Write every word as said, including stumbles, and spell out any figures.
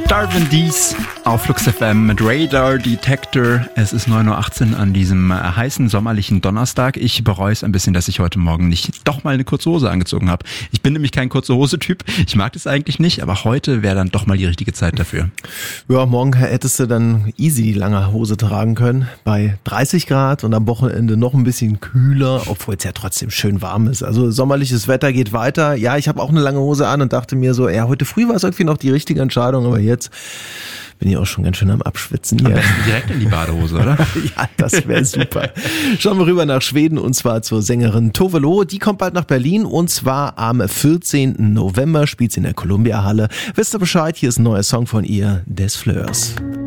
Darwin Dees auf Flux F M mit Radar Detector. Es ist neun Uhr achtzehn an diesem heißen sommerlichen Donnerstag. Ich bereue es ein bisschen, dass ich heute Morgen nicht doch mal eine kurze Hose angezogen habe. Ich bin nämlich kein kurze Hose-Typ. Ich mag das eigentlich nicht, aber heute wäre dann doch mal die richtige Zeit dafür. Ja, morgen hättest du dann easy die lange Hose tragen können. Bei dreißig Grad und am Wochenende noch ein bisschen kühler, obwohl es ja trotzdem schön warm ist. Also sommerliches Wetter geht weiter. Ja, ich habe auch eine lange Hose an und dachte mir so, ja, heute früh war es irgendwie noch die richtige Entscheidung, aber jetzt bin ich auch schon ganz schön am Abschwitzen hier. Am besten direkt in die Badehose, oder? Ja, das wäre super. Schauen wir rüber nach Schweden und zwar zur Sängerin Tove Lo. Die kommt bald nach Berlin und zwar am vierzehnten November, spielt sie in der Columbia Halle. Wisst ihr Bescheid, hier ist ein neuer Song von ihr, Des Fleurs.